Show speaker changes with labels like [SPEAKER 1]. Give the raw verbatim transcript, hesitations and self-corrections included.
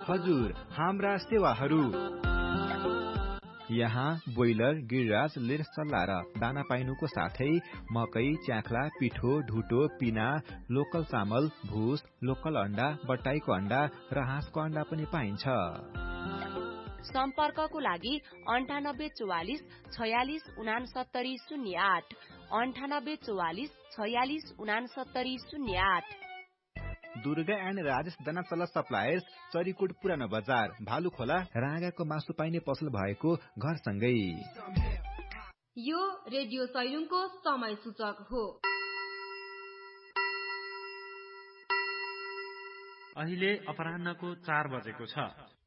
[SPEAKER 1] हजुर, हाम्रा सेवाहरू यहाँ ब्रोइलर, गिरिराज, लिर सल्ला र दाना पाइनुको साथै मकै, च्याख्ला, पिठो, ढुटो, पिना, लोकल चामल, भुस, लोकल अण्डा, बट्टाईको अण्डा र हाँसको अण्डा पनि पाइन्छ।
[SPEAKER 2] सम्पर्कको लागि अन्ठानब्बे चौवालिस छयालिस उनासत्तरी शून्य आठ अन्ठानब्बे चौवालिस छयालिस उनासत्तरी शून्य आठ।
[SPEAKER 1] दुर्गा एन्ड राजेश दानाचला सप्लायर्स, चरीकोट पुरानो बजार, भालुखोला, राँगाको मासु पाइने पसल भएको घरसँगै।
[SPEAKER 3] यो रेडियो सैलुङको समय सूचक हो।
[SPEAKER 4] अहिले अपराह्नको चार बजेको छ।